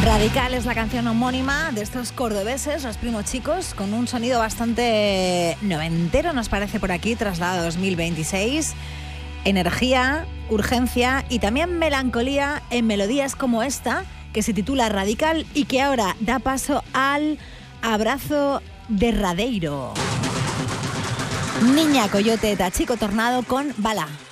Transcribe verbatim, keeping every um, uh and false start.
Radical es la canción homónima de estos cordobeses, los Primos Chicos, con un sonido bastante noventero, nos parece por aquí, trasladado a dos mil veintiséis. Energía, urgencia y también melancolía en melodías como esta, que se titula Radical y que ahora da paso al abrazo derradeiro. Niña Coyote da Chico Tornado con Bala.